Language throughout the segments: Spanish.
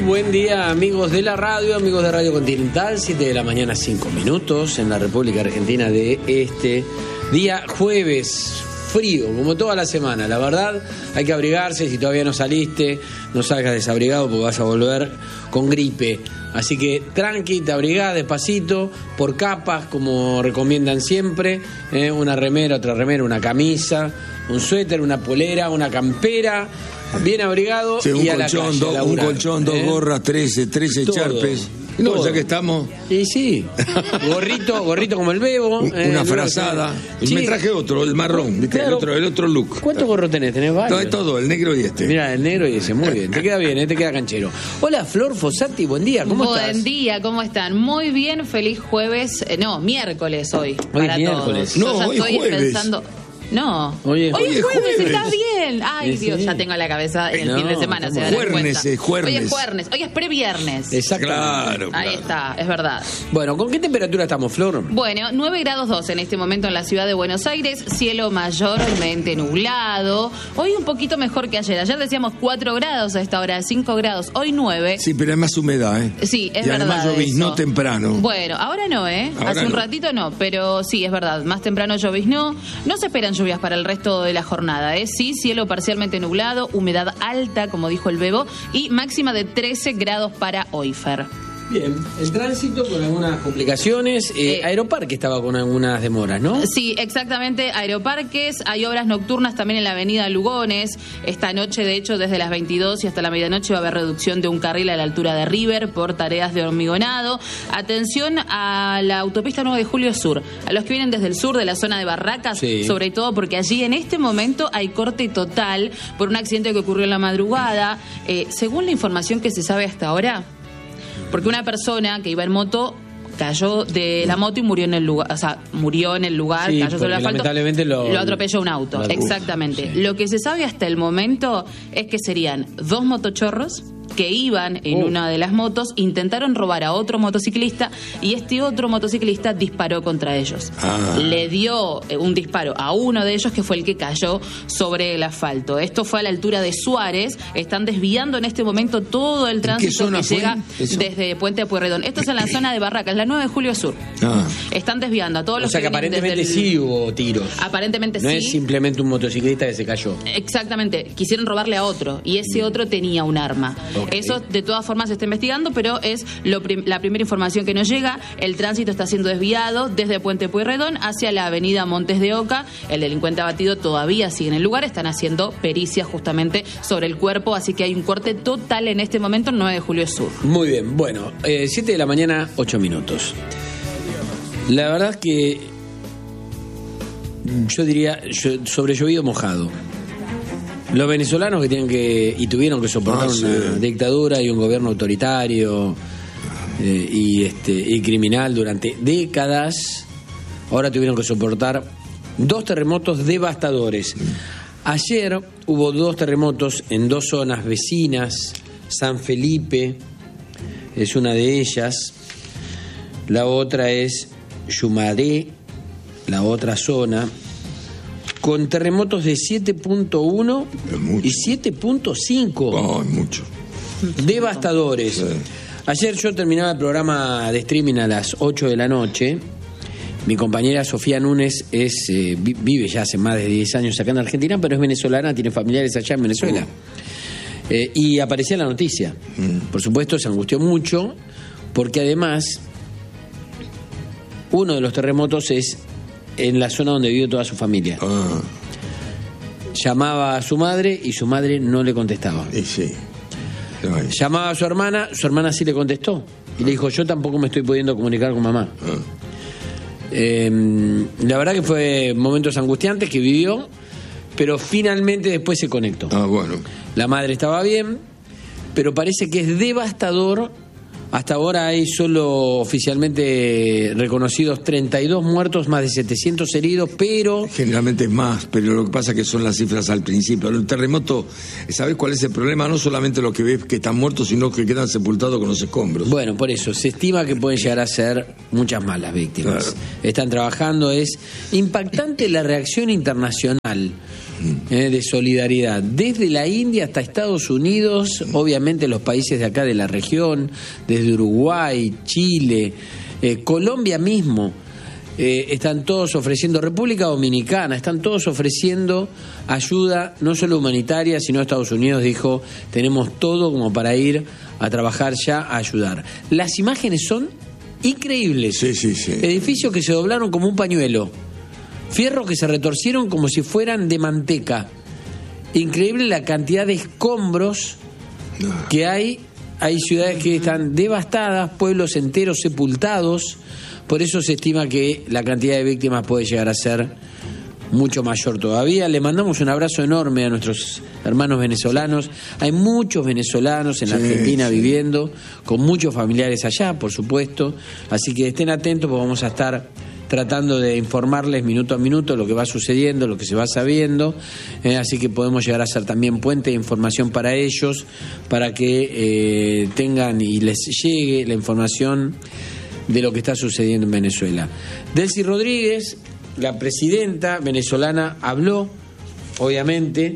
buen día, amigos de la radio, amigos de Radio Continental. 7 de la mañana, 5 minutos en la República Argentina de este día jueves. Frío, como toda la semana, la verdad, hay que abrigarse. Si todavía no saliste, no salgas desabrigado porque vas a volver con gripe. Así que tranqui, te abrigás despacito, por capas, como recomiendan siempre, una remera, otra remera, una camisa, un suéter, una polera, una campera, bien abrigado, sí, y a colchón, la calle, un colchón, 2 gorras, 13 charpes. No, ya que estamos. Y sí, gorrito como el Bebo. Una frazada. Sí. Me traje otro, el marrón, ¿viste? Claro. El otro look. ¿Cuántos gorros tenés? ¿Tenés varios? Todo, el negro y este. Mira, el negro y ese, muy bien. Te queda bien, te queda canchero. Hola, Flor Fossati, buen día, ¿cómo estás? Buen día, ¿cómo están? Muy bien, feliz jueves. Miércoles hoy. Hoy para miércoles. Todos. No, yo ya hoy estoy jueves. Pensando. No, hoy es jueves, ¿estás bien? Ay, sí, Dios, sí. ya tengo la cabeza en el fin de semana, se darán cuenta. Hoy es jueves, hoy es previernes. Exactamente. Claro. Ahí está, es verdad. Bueno, ¿con qué temperatura estamos, Flor? Bueno, 9 grados 2 en este momento en la ciudad de Buenos Aires, cielo mayormente nublado. Hoy un poquito mejor que ayer. Ayer decíamos 4 grados a esta hora, 5 grados. Hoy 9. Sí, pero hay más humedad, ¿eh? Sí, es y verdad. además lloviznó temprano. Bueno, ahora no, Ahora hace un no. ratito no, pero sí, es verdad. Más temprano lloviznó. No se esperan lluvias para el resto de la jornada, ¿eh? Sí, cielo parcialmente nublado, humedad alta, como dijo el Bebo, y máxima de 13 grados para hoy, Fer. Bien, el tránsito con algunas complicaciones. Aeroparque estaba con algunas demoras, ¿no? Sí, exactamente. Aeroparques, hay obras nocturnas también en la avenida Lugones. Esta noche, de hecho, desde las 22 y hasta la medianoche va a haber reducción de un carril a la altura de River por tareas de hormigonado. Atención a la autopista 9 de Julio Sur, a los que vienen desde el sur de la zona de Barracas, sí. Sobre todo porque allí en este momento hay corte total por un accidente que ocurrió en la madrugada. Según la información que se sabe hasta ahora, porque una persona que iba en moto cayó de la moto y murió en el lugar, Sí, cayó sobre el asfalto, lamentablemente lo atropelló un auto. Exactamente. Sí. Lo que se sabe hasta el momento es que serían 2 motochorros que iban en una de las motos, intentaron robar a otro motociclista y este otro motociclista disparó contra ellos. Le dio un disparo a uno de ellos que fue el que cayó sobre el asfalto. Esto fue a la altura de Suárez. Están desviando en este momento todo el tránsito que llega desde Puente Pueyrredón. Esto es en la zona de Barracas, la 9 de Julio Sur. Están desviando a todos los que aparentemente sí hubo tiros. Aparentemente no sí. No es simplemente un motociclista que se cayó. Exactamente. Quisieron robarle a otro y ese otro tenía un arma. Okay. Eso de todas formas se está investigando, pero es la primera información que nos llega. El tránsito está siendo desviado desde Puente Pueyrredón hacia la avenida Montes de Oca. El delincuente abatido todavía sigue en el lugar. Están haciendo pericias justamente sobre el cuerpo, así que hay un corte total en este momento en 9 de Julio Sur. Muy bien, bueno, 7 de la mañana, 8 minutos. La verdad es que yo diría sobre llovido mojado. Los venezolanos que tuvieron que soportar una dictadura y un gobierno autoritario y criminal durante décadas, ahora tuvieron que soportar 2 terremotos devastadores. Ayer hubo 2 terremotos en 2 zonas vecinas. San Felipe es una de ellas, la otra es Yumaré, la otra zona, con terremotos de 7.1 y 7.5. Mucho. Devastadores. Sí. Ayer yo terminaba el programa de streaming a las 8 de la noche. Mi compañera Sofía Núñez vive ya hace más de 10 años acá en Argentina, pero es venezolana, tiene familiares allá en Venezuela. Y aparecía la noticia. Por supuesto, se angustió mucho, porque además uno de los terremotos es en la zona donde vive toda su familia. Llamaba a su madre y su madre no le contestaba. Sí. Llamaba a su hermana sí le contestó. Y le dijo, yo tampoco me estoy pudiendo comunicar con mamá. La verdad que fue momentos angustiantes que vivió, pero finalmente después se conectó. Bueno. La madre estaba bien, pero parece que es devastador. Hasta ahora hay solo oficialmente reconocidos 32 muertos, más de 700 heridos, pero... Generalmente es más, pero lo que pasa es que son las cifras al principio. El terremoto, ¿sabes cuál es el problema? No solamente lo que ves que están muertos, sino que quedan sepultados con los escombros. Bueno, por eso, se estima que pueden llegar a ser muchas más las víctimas. Claro. Están trabajando, es impactante la reacción internacional. de solidaridad, desde la India hasta Estados Unidos, obviamente los países de acá de la región, desde Uruguay, Chile, Colombia mismo, están todos ofreciendo, República Dominicana, están todos ofreciendo ayuda, no solo humanitaria, sino Estados Unidos dijo, tenemos todo como para ir a trabajar ya a ayudar. Las imágenes son increíbles. Sí. Edificios que se doblaron como un pañuelo, fierros que se retorcieron como si fueran de manteca. Increíble la cantidad de escombros que hay. Hay ciudades que están devastadas, pueblos enteros sepultados. Por eso se estima que la cantidad de víctimas puede llegar a ser mucho mayor todavía. Le mandamos un abrazo enorme a nuestros hermanos venezolanos. Hay muchos venezolanos en la Argentina viviendo, con muchos familiares allá, por supuesto. Así que estén atentos, porque vamos a estar tratando de informarles minuto a minuto lo que va sucediendo, lo que se va sabiendo, así que podemos llegar a ser también puente de información para ellos, para que tengan y les llegue la información de lo que está sucediendo en Venezuela. Delcy Rodríguez, la presidenta venezolana, habló, obviamente,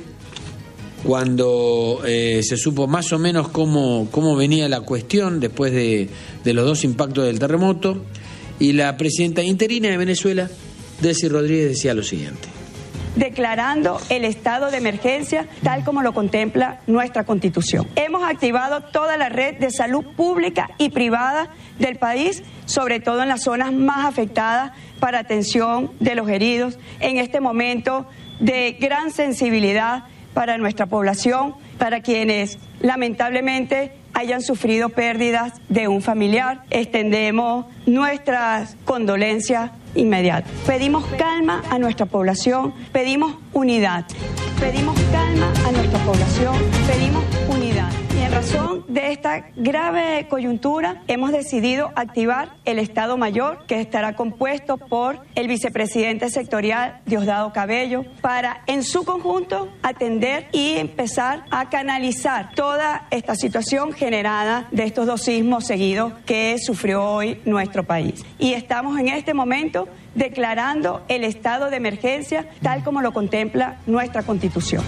cuando se supo más o menos cómo venía la cuestión después de los dos impactos del terremoto. Y la presidenta interina de Venezuela, Delcy Rodríguez, decía lo siguiente. Declarando el estado de emergencia tal como lo contempla nuestra Constitución. Hemos activado toda la red de salud pública y privada del país, sobre todo en las zonas más afectadas, para atención de los heridos en este momento de gran sensibilidad para nuestra población, para quienes lamentablemente hayan sufrido pérdidas de un familiar. Extendemos nuestras condolencias inmediatas. Pedimos calma a nuestra población, pedimos unidad. Pedimos calma a nuestra población, pedimos unidad. Y en razón de esta grave coyuntura, hemos decidido activar el Estado Mayor, que estará compuesto por el vicepresidente sectorial Diosdado Cabello, para en su conjunto atender y empezar a canalizar toda esta situación generada de estos dos sismos seguidos que sufrió hoy nuestro país. Y estamos en este momento declarando el estado de emergencia tal como lo contempla nuestra Constitución.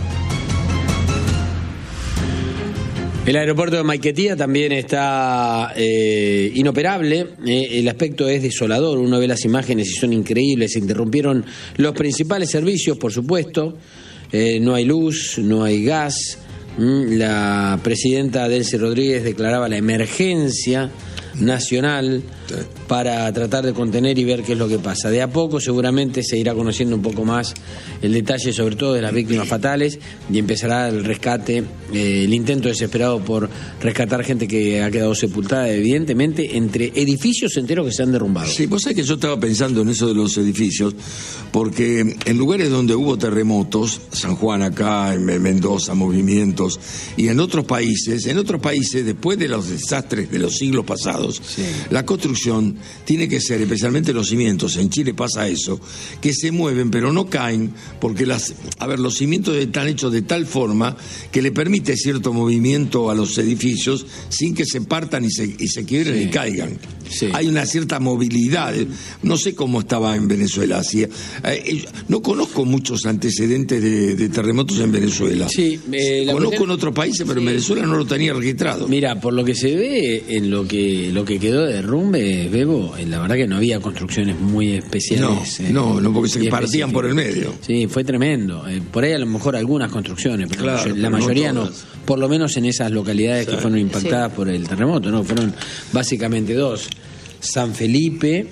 El aeropuerto de Maiquetía también está inoperable. El aspecto es desolador. Uno ve las imágenes y son increíbles. Se interrumpieron los principales servicios, por supuesto. No hay luz, no hay gas. La presidenta Delcy Rodríguez declaraba la emergencia nacional para tratar de contener y ver qué es lo que pasa. De a poco seguramente se irá conociendo un poco más el detalle, sobre todo de las víctimas fatales, y empezará el rescate, el intento desesperado por rescatar gente que ha quedado sepultada, evidentemente, entre edificios enteros que se han derrumbado. Sí, vos sabés que yo estaba pensando en eso de los edificios, porque en lugares donde hubo terremotos, San Juan acá, en Mendoza, movimientos, y en otros países, después de los desastres de los siglos pasados, la construcción tiene que ser, especialmente los cimientos, en Chile pasa eso, que se mueven pero no caen, porque los cimientos están hechos de tal forma que le permite cierto movimiento a los edificios sin que se partan y se quiebren y caigan. Sí. Hay una cierta movilidad. No sé cómo estaba en Venezuela. No conozco muchos antecedentes de terremotos en Venezuela. Sí, conozco en otros países, pero en Venezuela no lo tenía registrado. Mira, por lo que se ve en lo que quedó de derrumbe, Bebo, la verdad que no había construcciones muy especiales. No, porque se partían por el medio. Sí, fue tremendo. Por ahí a lo mejor algunas construcciones, pero la mayoría no. Por lo menos en esas localidades que fueron impactadas por el terremoto, ¿no? Fueron básicamente dos: San Felipe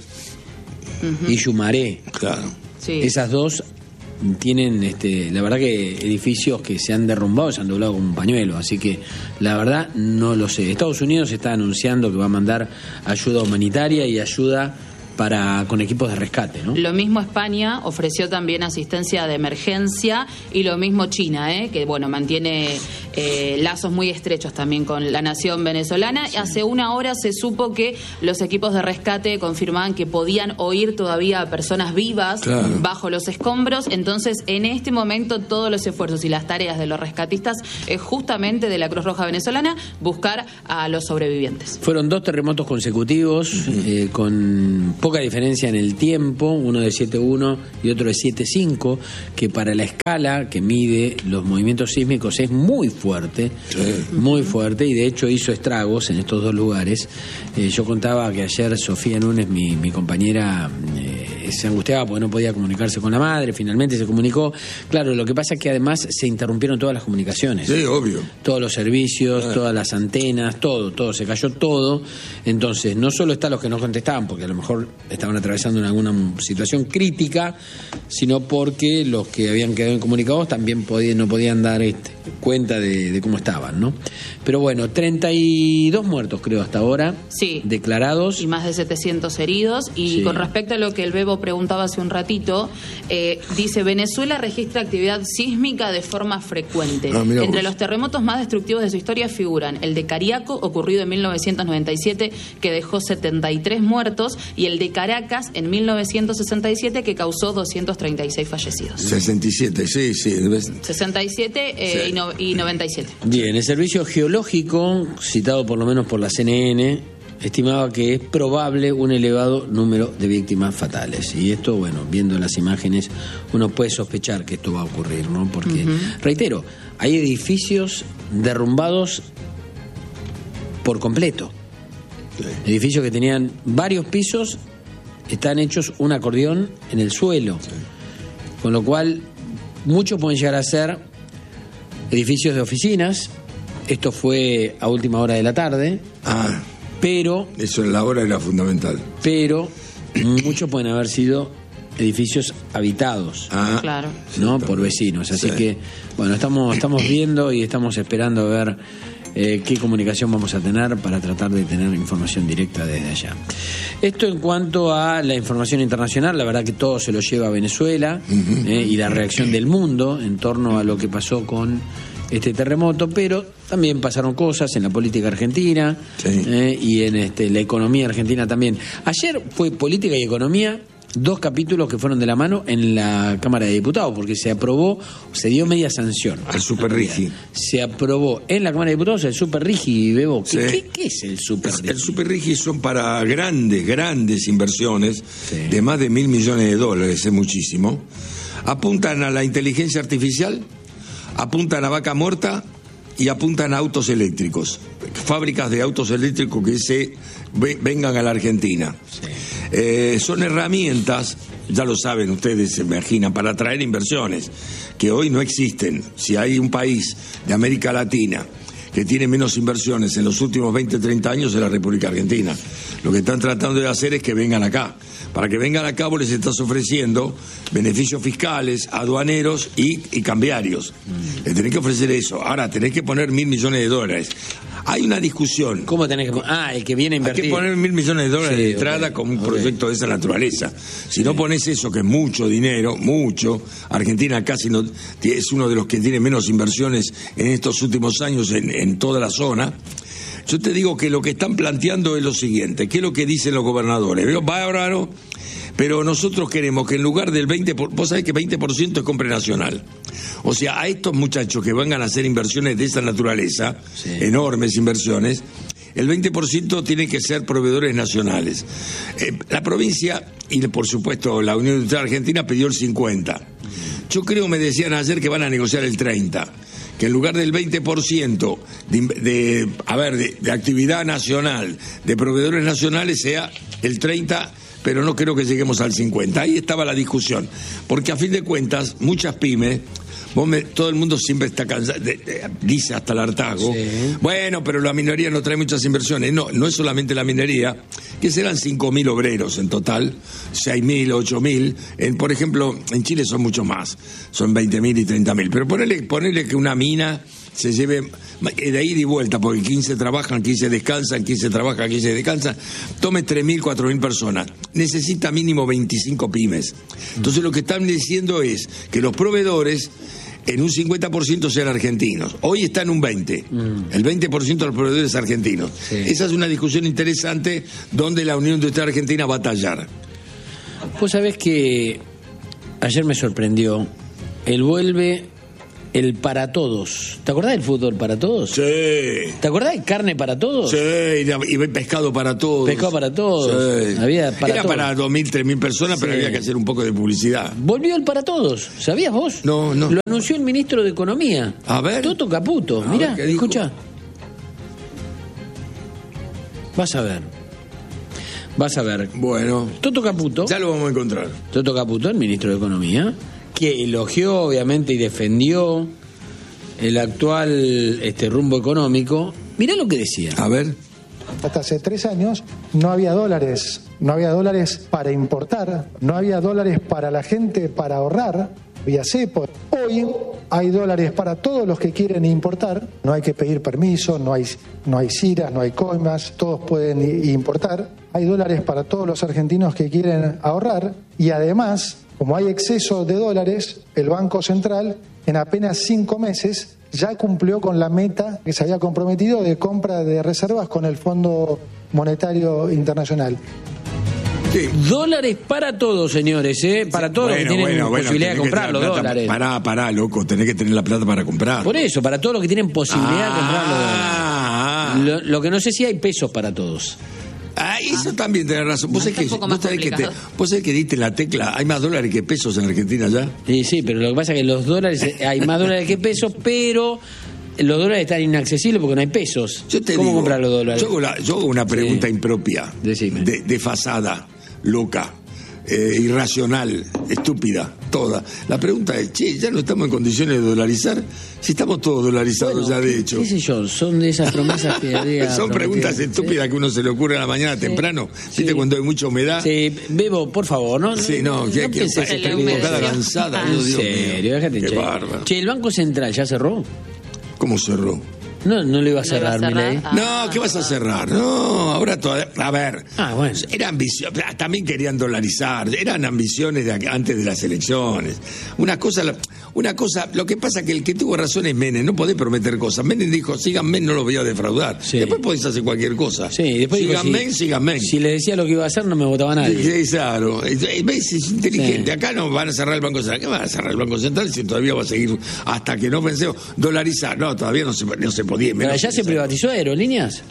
y Yumaré. Claro. Sí. Esas dos tienen, la verdad que edificios que se han derrumbado, se han doblado como un pañuelo, así que la verdad no lo sé. Estados Unidos está anunciando que va a mandar ayuda humanitaria y ayuda con equipos de rescate, ¿no? Lo mismo España ofreció también asistencia de emergencia, y lo mismo China, que mantiene lazos muy estrechos también con la nación venezolana. Sí. Hace una hora se supo que los equipos de rescate confirmaban que podían oír todavía a personas vivas bajo los escombros. Entonces, en este momento, todos los esfuerzos y las tareas de los rescatistas es justamente de la Cruz Roja venezolana buscar a los sobrevivientes. Fueron 2 terremotos consecutivos con poca diferencia en el tiempo, uno de 7.1 y otro de 7.5, que para la escala que mide los movimientos sísmicos es muy fuerte, muy fuerte, y de hecho hizo estragos en estos dos lugares. Yo contaba que ayer Sofía Núñez, mi compañera, se angustiaba porque no podía comunicarse con la madre, finalmente se comunicó. Claro, lo que pasa es que además se interrumpieron todas las comunicaciones. Sí, obvio. Todos los servicios, todas las antenas, todo, se cayó todo. Entonces, no solo están los que no contestaban, porque a lo mejor estaban atravesando en alguna situación crítica, sino porque los que habían quedado incomunicados también no podían dar cuenta de cómo estaban, ¿no? Pero bueno, 32 muertos creo hasta ahora, sí, declarados. Y más de 700 heridos. Y con respecto a lo que el Bebo preguntaba hace un ratito, dice, Venezuela registra actividad sísmica de forma frecuente. Entre los terremotos más destructivos de su historia figuran el de Cariaco, ocurrido en 1997, que dejó 73 muertos, y el de Caracas en 1967, que causó 236 fallecidos. 67, sí. 67 y 97. Bien, el servicio geológico, citado por lo menos por la CNN, estimaba que es probable un elevado número de víctimas fatales. Y esto, bueno, viendo las imágenes, uno puede sospechar que esto va a ocurrir, ¿no? Porque, reitero, hay edificios derrumbados por completo. Sí. Edificios que tenían varios pisos, están hechos un acordeón en el suelo. Sí. Con lo cual, muchos pueden llegar a ser edificios de oficinas. Esto fue a última hora de la tarde. Pero eso en la hora era fundamental. Pero muchos pueden haber sido edificios habitados, claro, ¿no? Por vecinos. Así que, bueno, estamos viendo y estamos esperando a ver qué comunicación vamos a tener para tratar de tener información directa desde allá. Esto en cuanto a la información internacional, la verdad que todo se lo lleva a Venezuela, y la reacción del mundo en torno a lo que pasó con este terremoto, pero también pasaron cosas en la política argentina, y en la economía argentina también. Ayer fue política y economía, dos capítulos que fueron de la mano en la Cámara de Diputados, porque se aprobó, se dio media sanción al Superrigi. Se aprobó en la Cámara de Diputados el Superrigi, Bebo. ¿Qué es el Superrigi? El Superrigi son para grandes inversiones, de más de $1.000 millones, es muchísimo. Apuntan a la inteligencia artificial, apuntan a vaca muerta y apuntan a autos eléctricos, fábricas de autos eléctricos que se vengan a la Argentina. Son herramientas, ya lo saben ustedes, se imaginan, para atraer inversiones que hoy no existen. Si hay un país de América Latina que tiene menos inversiones en los últimos 20, 30 años, es la República Argentina. Lo que están tratando de hacer es que vengan acá. Para que vengan acá vos les estás ofreciendo beneficios fiscales, aduaneros y cambiarios. Les tenés que ofrecer eso. Ahora tenés que poner $1.000 millones. Hay una discusión. ¿Cómo tenés que poner? El que viene a invertir. Hay que poner $1.000 millones de entrada con un proyecto de esa naturaleza. Si no pones eso, que es mucho dinero, mucho. Argentina casi no es uno de los que tiene menos inversiones en estos últimos años en toda la zona. Yo te digo que lo que están planteando es lo siguiente. ¿Qué es lo que dicen los gobernadores? Bárbaro, pero nosotros queremos que en lugar del 20%, vos sabés que 20% es compra nacional. O sea, a estos muchachos que vengan a hacer inversiones de esa naturaleza, enormes inversiones, el 20% tiene que ser proveedores nacionales. La provincia y por supuesto la Unión Industrial Argentina pidió el 50%. Yo creo, me decían ayer, que van a negociar el 30%. Que en lugar del 20% de actividad nacional, de proveedores nacionales, sea el 30%, pero no creo que lleguemos al 50%. Ahí estaba la discusión, porque a fin de cuentas, muchas pymes, todo el mundo siempre está cansado, dice hasta el hartazgo, bueno, pero la minería no trae muchas inversiones. No es solamente la minería, que serán 5.000 obreros en total, 6.000, 8.000, por ejemplo, en Chile son mucho más, son 20.000 y 30.000, pero ponerle que una mina se lleve de ida y vuelta, porque 15 trabajan, 15 descansan, 15 trabajan, 15 descansan, tome 3.000, 4.000 personas, necesita mínimo 25 pymes. Entonces lo que están diciendo es que los proveedores en un 50% sean argentinos. Hoy está en un 20%. El 20% de los proveedores argentinos. Esa es una discusión interesante donde la Unión Industrial Argentina va a tallar. Vos sabés que ayer me sorprendió. Él vuelve el para todos. ¿Te acordás del fútbol para todos? Sí. ¿Te acordás de carne para todos? Sí, y pescado para todos. Pescado para todos. Sí. Había para Era todos. para 2.000, 3.000 personas, Sí. pero había que hacer un poco de publicidad. Volvió el para todos. ¿Sabías vos? No. Lo anunció el ministro de Economía. A ver. Toto Caputo. A Mirá, ver, ¿qué dijo? escucha. Vas a ver. Bueno, Toto Caputo. ya lo vamos a encontrar. Toto Caputo, el ministro de Economía, que elogió obviamente y defendió el actual rumbo económico. Mirá lo que decía. A ver. Hasta hace 3 años no había dólares para importar, no había dólares para la gente para ahorrar, había cepo. Hoy hay dólares para todos los que quieren importar, no hay que pedir permiso, no hay CIRAS, no hay coimas, todos pueden importar. Hay dólares para todos los argentinos que quieren ahorrar y además, como hay exceso de dólares, el Banco Central en apenas 5 meses ya cumplió con la meta que se había comprometido de compra de reservas con el Fondo Monetario Internacional. Sí. Dólares para todos, señores, para todos los que tienen posibilidad de comprar los dólares. Pará, loco, tenés que tener la plata para comprar. Por eso, para todos los que tienen posibilidad de comprar los dólares. Lo que no sé si hay pesos para todos. Eso también tenés razón. Vos sabés que diste la tecla. Hay más dólares que pesos en Argentina ya. Sí, pero lo que pasa es que los dólares, hay más dólares que pesos, pero los dólares están inaccesibles porque no hay pesos. ¿Cómo comprar los dólares? Yo hago una pregunta impropia. Decime. Desfasada, loca, irracional, estúpida, toda. La pregunta es, ¿ya no estamos en condiciones de dolarizar? Si estamos todos dolarizados ya, de hecho. ¿Qué sé yo? Son de esas promesas que había son preguntas estúpidas que uno se le ocurre a la mañana temprano. ¿Viste cuando hay mucha humedad? Sí, Bebo, por favor, ¿no? Sí, no pienses que en cada lanzada. En serio, déjate. Qué bárbaro. Che, ¿el Banco Central ya cerró? ¿Cómo cerró? No lo iba a cerrar, Milei. No, ¿qué vas a cerrar? No, ahora todavía. A ver. Bueno. Era ambición. También querían dolarizar. Eran ambiciones antes de las elecciones. Una cosa. Lo que pasa es que el que tuvo razón es Menem. No podés prometer cosas. Menem dijo: síganme, no los voy a defraudar. Sí. Después podés hacer cualquier cosa. Sí, después síganme. Si le decía lo que iba a hacer, no me votaba nadie. Sí, claro. ¿Ves? Es inteligente. Sí. Acá no van a cerrar el Banco Central. ¿Qué van a cerrar el Banco Central si todavía va a seguir hasta que no pensemos dolarizar? No, todavía no se podía. Pero allá se privatizó Aerolíneas.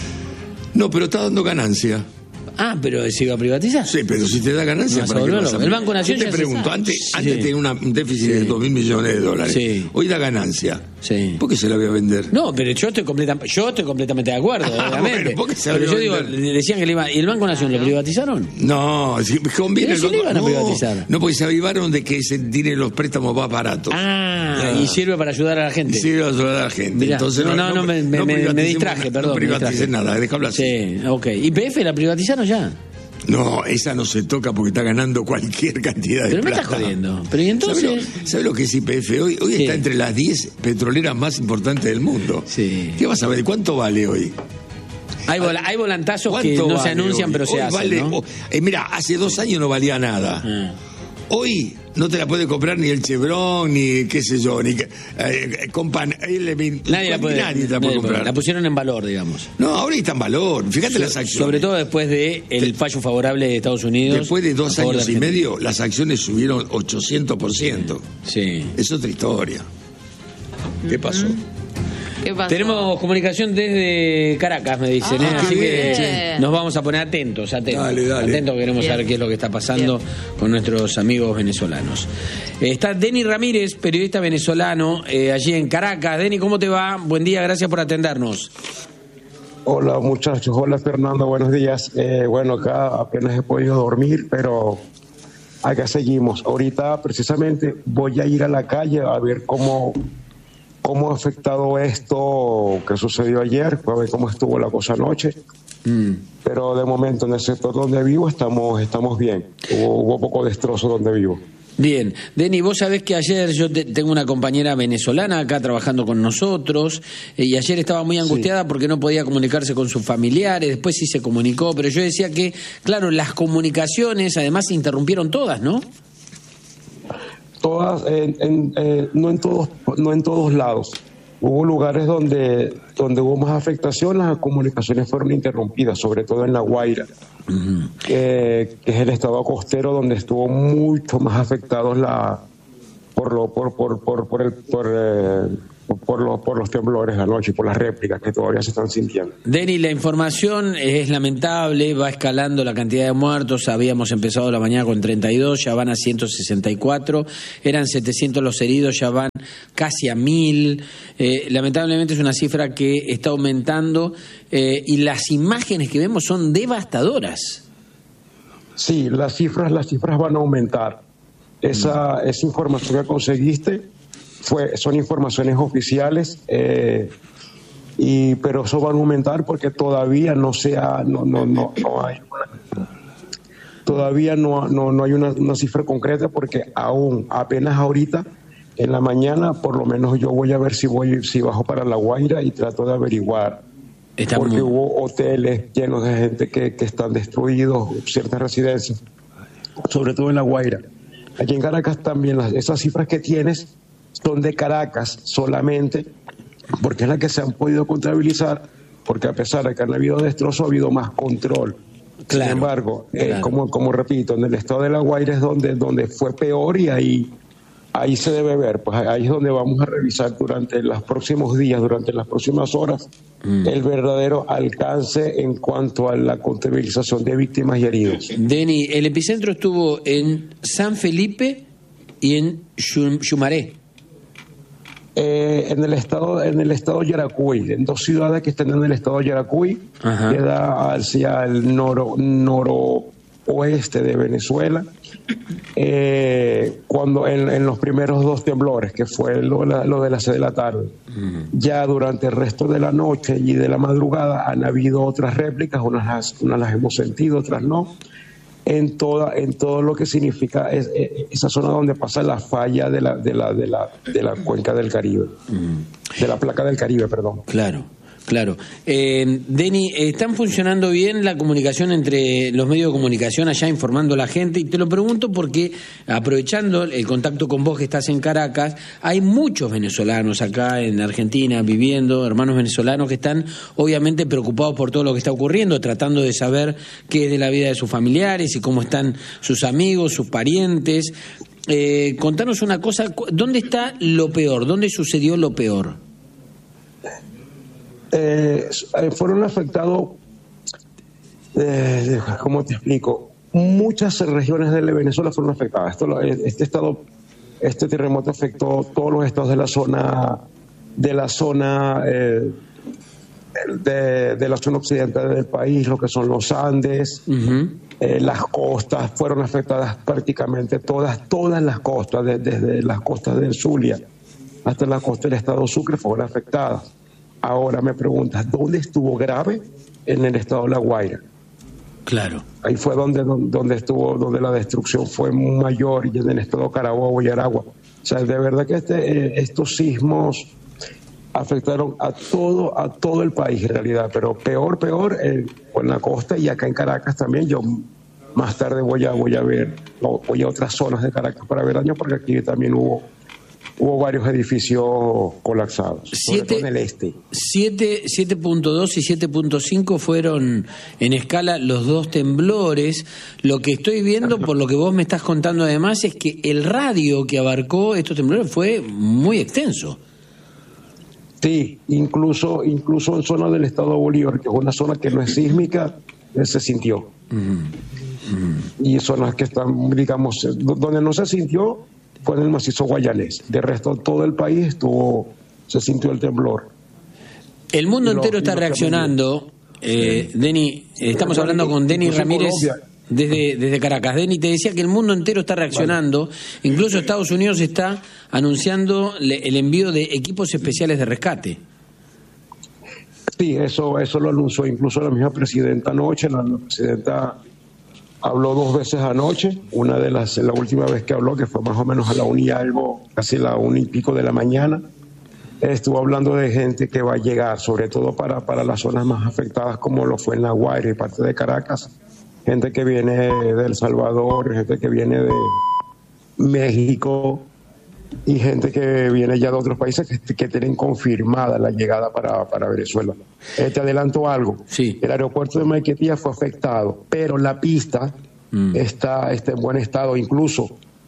No, pero está dando ganancia. Pero se iba a privatizar. Sí, pero si te da ganancia, ¿para qué vas a el Banco Nación? Yo te pregunto, antes tenía un déficit de 2.000 millones de dólares. Sí. Hoy da ganancia. Sí. ¿Por qué se la voy a vender? No, pero yo estoy completamente de acuerdo, obviamente. Bueno, ¿por qué se la pero voy a yo vender? digo, decían que le iba. ¿Y el Banco Nación lo privatizaron? No, si conviene. Pero si lo iban a privatizar. No, porque se avivaron de que se tienen los préstamos más baratos. Y sirve para ayudar a la gente. Sirve para ayudar a la gente. Mirá, entonces me distraje, perdón. No privatices nada, déjalo así. Sí, ok. ¿YPF la privatizaron ya? No, esa no se toca porque está ganando cualquier cantidad de plata. Pero me estás jodiendo. Pero ¿y entonces? ¿Sabes lo que es YPF? Hoy está entre las 10 petroleras más importantes del mundo. Sí. ¿Qué vas a ver? ¿Cuánto vale hoy? Hay volantazos que no se anuncian, hoy? pero se hacen, ¿no? Mira, hace 2 años no valía nada. Hoy no te la puede comprar ni el Chevron, ni qué sé yo, ni nadie te la puede comprar. La pusieron en valor, digamos. No, ahora está en valor. Fíjate las acciones. Sobre todo después de el fallo favorable de Estados Unidos. Después de 2 años y medio, las acciones subieron 800%. Sí. Es otra historia. ¿Qué pasó? ¿Qué pasó? Tenemos comunicación desde Caracas, me dicen, así que nos vamos a poner atentos. Dale. Atentos, queremos saber qué es lo que está pasando con nuestros amigos venezolanos. Está Denny Ramírez, periodista venezolano, allí en Caracas. Denny, ¿cómo te va? Buen día, gracias por atendernos. Hola muchachos, hola Fernando, buenos días. Bueno, acá apenas he podido dormir, pero acá seguimos. Ahorita precisamente voy a ir a la calle a ver cómo ha afectado esto que sucedió ayer, a ver cómo estuvo la cosa anoche. Pero de momento en el sector donde vivo estamos bien. Hubo poco destrozo donde vivo. Bien, Denny, vos sabés que ayer yo tengo una compañera venezolana acá trabajando con nosotros, y ayer estaba muy angustiada porque no podía comunicarse con sus familiares, después sí se comunicó, pero yo decía que, claro, las comunicaciones además se interrumpieron todas, ¿no? Todas, no en todos lados. Hubo lugares donde hubo más afectación, las comunicaciones fueron interrumpidas, sobre todo en La Guaira, que es el estado costero donde estuvo mucho más afectados por los temblores anoche, por las réplicas que todavía se están sintiendo. Denny, la información es lamentable, va escalando la cantidad de muertos. Habíamos empezado la mañana con 32, ya van a 164, eran 700 los heridos, ya van casi a 1000. Lamentablemente es una cifra que está aumentando y las imágenes que vemos son devastadoras. Sí, las cifras van a aumentar. Esa información que conseguiste son informaciones oficiales, pero eso va a aumentar porque todavía no hay una cifra concreta, porque apenas ahorita en la mañana por lo menos yo voy a ver si bajo para La Guaira y trato de averiguar, porque hubo hoteles llenos de gente que están destruidos, ciertas residencias, sobre todo en La Guaira. Aquí en Caracas también esas cifras que tienes son de Caracas solamente, porque es la que se han podido contabilizar, porque a pesar de que han habido destrozos, ha habido más control. Claro, sin embargo, como repito, en el estado de La Guaira es donde fue peor, y ahí se debe ver, pues ahí es donde vamos a revisar durante los próximos días, durante las próximas horas, el verdadero alcance en cuanto a la contabilización de víctimas y heridos. Denny, el epicentro estuvo en San Felipe y en Xumaré. En el estado Yaracuy, en dos ciudades que están en el estado Yaracuy, que da hacia el noroeste de Venezuela, cuando en los primeros dos temblores, que fue lo de las 6 de la tarde. Ya durante el resto de la noche y de la madrugada han habido otras réplicas, unas las hemos sentido, otras no, en todo lo que significa esa zona donde pasa la falla de la cuenca del Caribe, de la placa del Caribe, perdón. Claro. Denny, ¿están funcionando bien la comunicación entre los medios de comunicación allá informando a la gente? Y te lo pregunto porque, aprovechando el contacto con vos que estás en Caracas, hay muchos venezolanos acá en Argentina viviendo, hermanos venezolanos que están obviamente preocupados por todo lo que está ocurriendo, tratando de saber qué es de la vida de sus familiares y cómo están sus amigos, sus parientes. Contanos una cosa, ¿dónde está lo peor? ¿Dónde sucedió lo peor? Fueron afectados, ¿cómo te explico? Muchas regiones de Venezuela fueron afectadas. Este terremoto afectó todos los estados de la zona occidental del país, lo que son los Andes, las costas fueron afectadas prácticamente todas las costas, desde las costas del Zulia hasta la costa del estado Sucre fueron afectadas. Ahora me preguntas, ¿dónde estuvo grave? En el estado de La Guaira. Claro. Ahí fue donde la destrucción fue mayor, y en el estado de Carabobo y Aragua. O sea, de verdad que estos sismos afectaron a todo el país en realidad, pero peor en la costa y acá en Caracas también. Yo más tarde voy a otras zonas de Caracas para ver daño, porque aquí también hubo varios edificios colapsados, sobre todo en el este. 7.2 y 7.5 fueron en escala los dos temblores. Lo que estoy viendo, por lo que vos me estás contando además, es que el radio que abarcó estos temblores fue muy extenso. Sí, incluso en zona del estado de Bolívar, que es una zona que no es sísmica, se sintió. Y zonas que están, digamos, donde no se sintió fue en el macizo guayanés. De resto, todo el país se sintió el temblor. El mundo entero está reaccionando. Denny, estamos hablando con Denny Ramírez desde Caracas. Denny, te decía que el mundo entero está reaccionando. Incluso Estados Unidos está anunciando el envío de equipos especiales de rescate. Sí, eso lo anunció incluso la misma presidenta anoche. La presidenta habló 2 veces anoche, la última vez que habló, que fue más o menos a la 1 y algo, casi la 1 y pico de la mañana, estuvo hablando de gente que va a llegar, sobre todo para las zonas más afectadas, como lo fue en La Guaira y parte de Caracas, gente que viene de El Salvador, gente que viene de México y gente que viene ya de otros países que tienen confirmada la llegada para Venezuela. Te adelanto algo. Sí. El aeropuerto de Maiquetía fue afectado, pero la pista está en buen estado. Incluso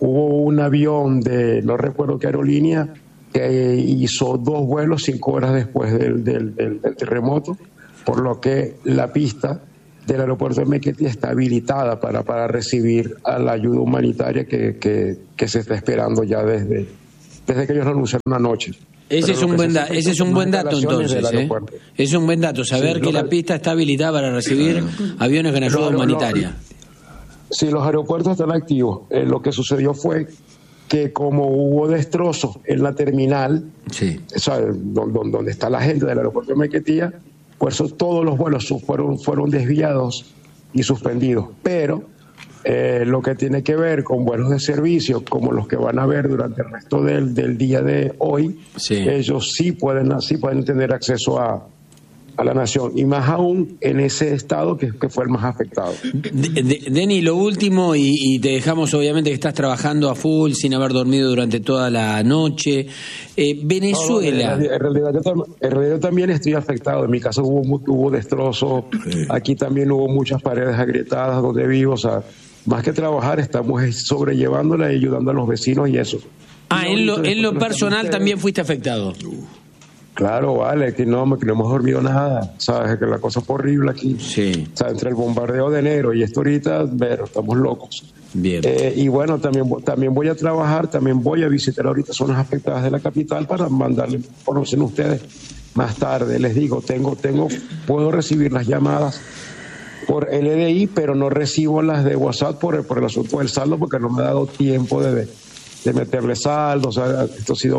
hubo un avión no recuerdo qué aerolínea, que hizo 2 vuelos 5 horas después del terremoto, por lo que la pista del aeropuerto de Maiquetía está habilitada para recibir a la ayuda humanitaria que se está esperando ya desde que ellos lo anunciaron anoche. Ese es un buen dato entonces, ¿eh? Es un buen dato, saber que la pista está habilitada para recibir aviones con ayuda humanitaria. Sí, los aeropuertos están activos. Lo que sucedió fue que como hubo destrozos en la terminal, donde está la gente del aeropuerto de Maiquetía, por eso todos los vuelos fueron desviados y suspendidos. Pero lo que tiene que ver con vuelos de servicio, como los que van a ver durante el resto del día de hoy, ellos sí pueden tener acceso a la nación, y más aún en ese estado que fue el más afectado. Denny, lo último, y te dejamos, obviamente que estás trabajando a full sin haber dormido durante toda la noche. Venezuela. En realidad también estoy afectado. En mi casa hubo destrozo. Aquí también hubo muchas paredes agrietadas donde vivo. O sea, más que trabajar, estamos sobrellevándola y ayudando a los vecinos y eso. En lo personal también fuiste afectado. Claro, vale, que no hemos dormido nada, sabes, que la cosa fue horrible aquí. Sí. O sea, entre el bombardeo de enero y esto ahorita, pero estamos locos. Bien. Y bueno, también voy a trabajar, también voy a visitar ahorita zonas afectadas de la capital para mandarle información a ustedes más tarde. Les digo, puedo recibir las llamadas por LDI, pero no recibo las de WhatsApp por el asunto del saldo, porque no me ha dado tiempo de meterle saldo. O sea, esto ha sido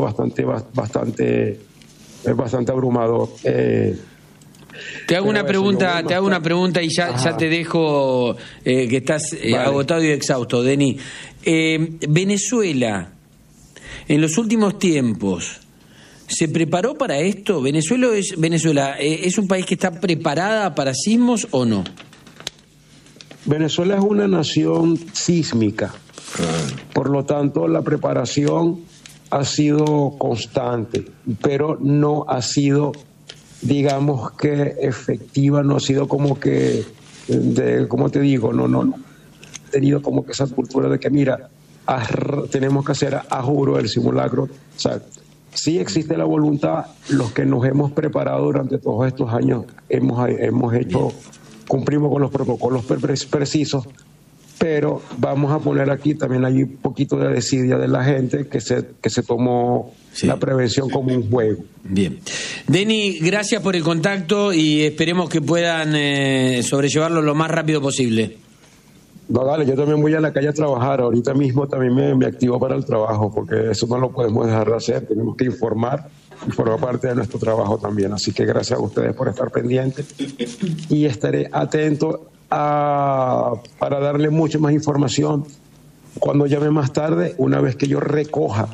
bastante abrumador. Te hago una pregunta y ya te dejo, que estás agotado y exhausto, Denny. Venezuela, en los últimos tiempos, ¿se preparó para esto? ¿Venezuela es un país que está preparada para sismos o no? Venezuela es una nación sísmica, por lo tanto la preparación ha sido constante, pero no ha sido, digamos que efectiva, no ha sido como que, como te digo, no he tenido como que esa cultura de que mira, tenemos que hacer a juro el simulacro. O sea, sí existe la voluntad, los que nos hemos preparado durante todos estos años hemos hecho, cumplimos con los protocolos precisos. Pero vamos a poner aquí, también hay un poquito de desidia de la gente que se tomó la prevención como un juego. Bien. Denny, gracias por el contacto y esperemos que puedan sobrellevarlo lo más rápido posible. No, dale, yo también voy a la calle a trabajar. Ahorita mismo también me activo para el trabajo, porque eso no lo podemos dejar de hacer. Tenemos que informar y formar parte de nuestro trabajo también. Así que gracias a ustedes por estar pendientes y estaré atento para darle mucha más información cuando llame más tarde, una vez que yo recoja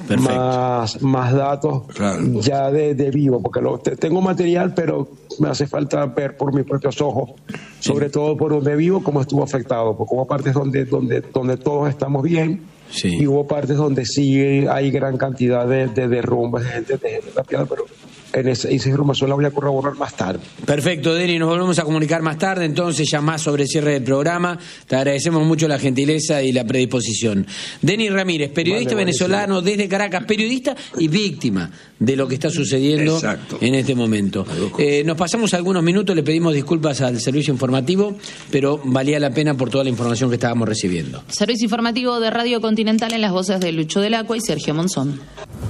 más datos ya de vivo, porque tengo material, pero me hace falta ver por mis propios ojos, sobre todo por donde vivo, cómo estuvo afectado, porque hubo partes donde todos estamos bien, y hubo partes donde sí hay gran cantidad de derrumbes, de gente tapiada, pero esa información la voy a corroborar más tarde. Perfecto, Denny, nos volvemos a comunicar más tarde, entonces ya más sobre el cierre del programa. Te agradecemos mucho la gentileza y la predisposición. Denny Ramírez, periodista venezolano desde Caracas, periodista y víctima de lo que está sucediendo en este momento. Nos pasamos algunos minutos, le pedimos disculpas al servicio informativo, pero valía la pena por toda la información que estábamos recibiendo. Servicio informativo de Radio Continental en las voces de Lucho del Acua y Sergio Monzón.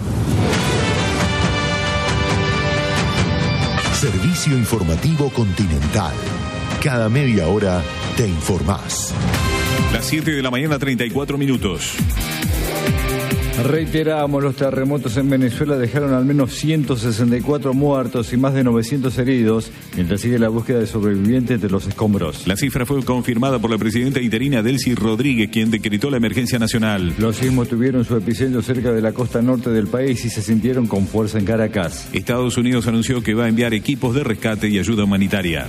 Servicio informativo Continental. Cada media hora te informás. Las 7 de la mañana, 34 minutos. Reiteramos, los terremotos en Venezuela dejaron al menos 164 muertos y más de 900 heridos, mientras sigue la búsqueda de sobrevivientes de los escombros. La cifra fue confirmada por la presidenta interina Delcy Rodríguez, quien decretó la emergencia nacional. Los sismos tuvieron su epicentro cerca de la costa norte del país y se sintieron con fuerza en Caracas. Estados Unidos anunció que va a enviar equipos de rescate y ayuda humanitaria.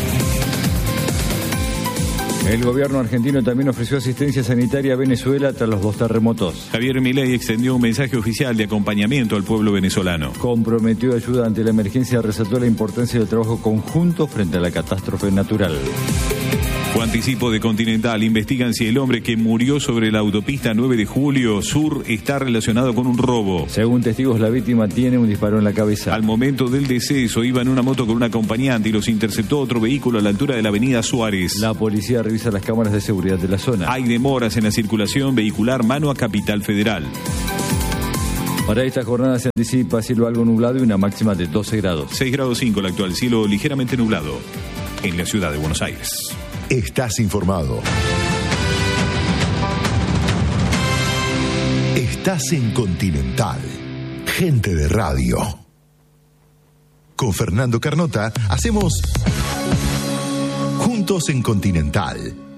El gobierno argentino también ofreció asistencia sanitaria a Venezuela tras los 2 terremotos. Javier Milei extendió un mensaje oficial de acompañamiento al pueblo venezolano. Comprometió ayuda ante la emergencia y resaltó la importancia del trabajo conjunto frente a la catástrofe natural. Fue anticipo de Continental. Investigan si el hombre que murió sobre la autopista 9 de Julio Sur está relacionado con un robo. Según testigos, la víctima tiene un disparo en la cabeza. Al momento del deceso iba en una moto con un acompañante y los interceptó otro vehículo a la altura de la avenida Suárez. La policía revisa las cámaras de seguridad de la zona. Hay demoras en la circulación vehicular mano a Capital Federal. Para esta jornada se anticipa cielo algo nublado y una máxima de 12 grados. 6 grados 5 el actual, cielo ligeramente nublado en la ciudad de Buenos Aires. Estás informado. Estás en Continental. Gente de radio. Con Fernando Carnota hacemos Juntos en Continental.